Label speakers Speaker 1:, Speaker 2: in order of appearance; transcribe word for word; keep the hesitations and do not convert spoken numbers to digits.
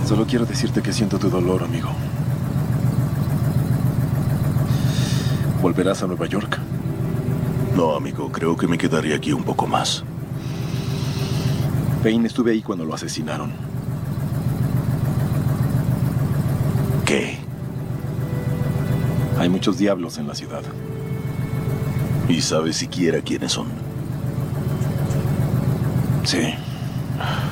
Speaker 1: Solo quiero decirte que siento tu dolor, amigo. ¿Volverás a Nueva York?
Speaker 2: No, amigo, creo que me quedaré aquí un poco más.
Speaker 1: Payne, estuve ahí cuando lo asesinaron.
Speaker 2: ¿Qué?
Speaker 1: Hay muchos diablos en la ciudad.
Speaker 2: ¿Y sabes siquiera quiénes son?
Speaker 1: Sí.